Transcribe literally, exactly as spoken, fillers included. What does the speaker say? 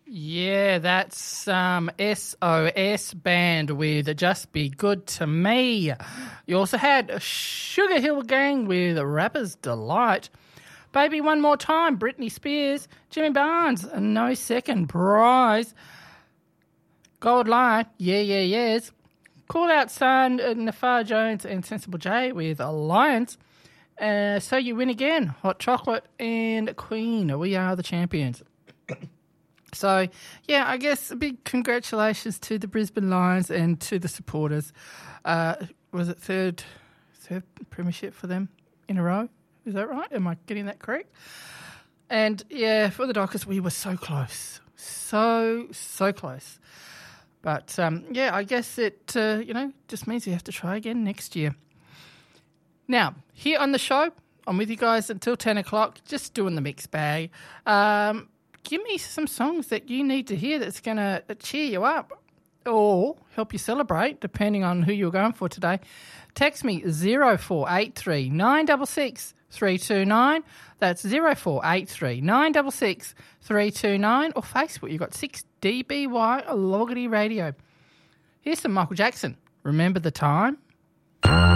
Yeah, that's um, S O S Band with Just Be Good to Me. You also had Sugar Hill Gang with Rapper's Delight. Baby One More Time, Britney Spears. Jimmy Barnes, No Second Prize. Gold Line, Yeah, Yeah, Yes. Call Out Son, Nafar Jones and Sensible J with Alliance. Uh, so You Win Again, Hot Chocolate and Queen. We Are the Champions. So, yeah, I guess a big congratulations to the Brisbane Lions and to the supporters. Uh, was it third, third premiership for them in a row? Is that right? Am I getting that correct? And, yeah, for the Dockers, we were so close. So, so close. But, um, yeah, I guess it, uh, you know, just means we have to try again next year. Now, here on the show, I'm with you guys until ten o'clock, just doing the mix bag. Um... Give me some songs that you need to hear that's going to cheer you up or help you celebrate, depending on who you're going for today. Text me zero four eight three nine six six three two nine. That's zero four eight three nine six six three two nine. Or Facebook, you've got six D B Y Loggity Radio. Here's some Michael Jackson. Remember the Time?